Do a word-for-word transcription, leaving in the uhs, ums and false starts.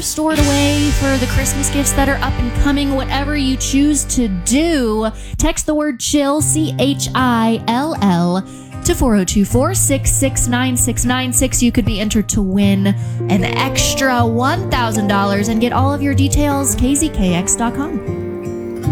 stored away for the Christmas gifts that are up and coming, whatever you choose to do, text the word chill, C H I L L, to four oh two four, six six nine, six nine six. You could be entered to win an extra one thousand dollars and get all of your details, K Z K X dot com.